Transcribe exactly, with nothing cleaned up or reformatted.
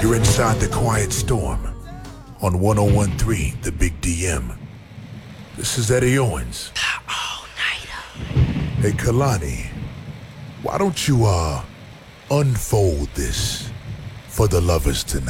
You're inside the Quiet Storm on one oh one point three The Big D M. This is Eddie Owens. Hey, Kalani, why don't you, uh, unfold this for the lovers tonight?